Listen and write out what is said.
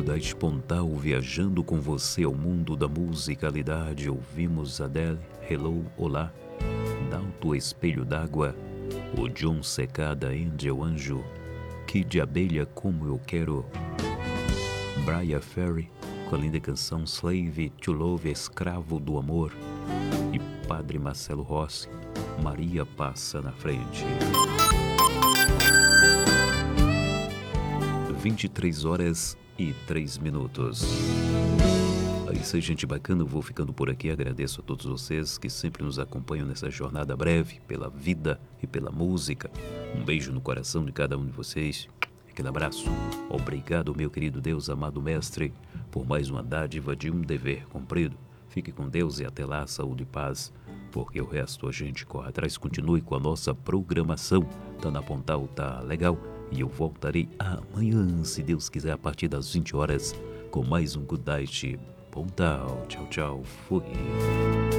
Goodnight Pontal, viajando com você ao mundo da musicalidade. Ouvimos Adele, Hello, Olá, Dalto Espelho d'Água, o John Secada, Angel Anjo, Kid Abelha, Como Eu Quero, Bryan Ferry, com a linda canção Slave to Love, Escravo do Amor, e Padre Marcelo Rossi, Maria Passa na Frente. 23h03. É isso aí, gente bacana. Eu vou ficando por aqui. Agradeço a todos vocês que sempre nos acompanham nessa jornada breve pela vida e pela música. Um beijo no coração de cada um de vocês. Aquele abraço. Obrigado, meu querido Deus, amado Mestre, por mais uma dádiva de um dever cumprido. Fique com Deus e até lá, saúde e paz, porque o resto a gente corre atrás. Continue com a nossa programação. Tá na Pontal, tá legal? E eu voltarei amanhã, se Deus quiser, a partir das 20 horas, com mais um Goodnight Pontal. Tchau, tchau. Fui.